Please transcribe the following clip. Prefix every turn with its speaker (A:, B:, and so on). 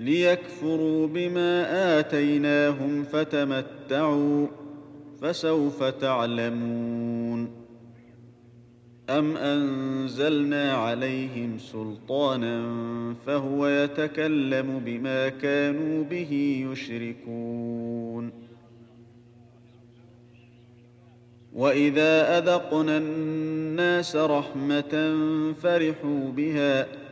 A: ليكفروا بما آتيناهم فتمتعوا فسوف تعلمون. أم أنزلنا عليهم سلطانا فهو يتكلم بما كانوا به يشركون. وإذا أذقنا الناس رحمة فرحوا بها